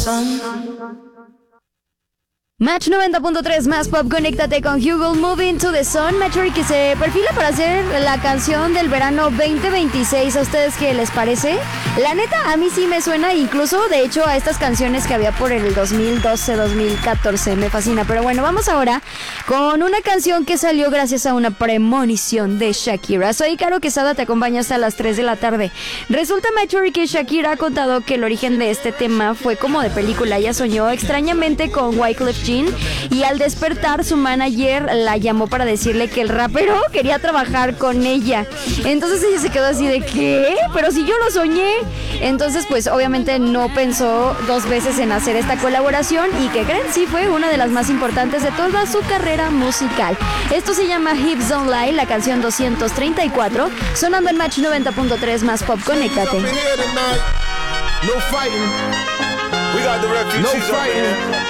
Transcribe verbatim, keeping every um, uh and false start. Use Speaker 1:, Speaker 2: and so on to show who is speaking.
Speaker 1: Match noventa punto tres más pop, conéctate con Hugo, Moving to the Sun. Matchery que se perfila para hacer la canción del verano veinte veintiséis. ¿A ustedes qué les parece? La neta, a mí sí me suena, incluso de hecho a estas canciones que había por el dos mil doce, dos mil catorce. Me fascina, pero bueno, vamos ahora con una canción que salió gracias a una premonición de Shakira. Soy Caro Quesada, te acompaño hasta las tres de la tarde. Resulta, Matchery, que Shakira ha contado que el origen de este tema fue como de película. Ella soñó extrañamente con Wyclef Jean y al despertar su manager la llamó para decirle que el rapero quería trabajar con ella. Entonces ella se quedó así de ¿qué? Pero si yo lo soñé. Entonces pues obviamente no pensó dos veces en hacer esta colaboración y que creen, sí fue una de las más importantes de toda su carrera musical. Esto se llama Hips Don't Lie, la canción doscientos treinta y cuatro, sonando en Match noventa punto tres más pop, conéctate.
Speaker 2: No fighting. We got the refugees. No fighting.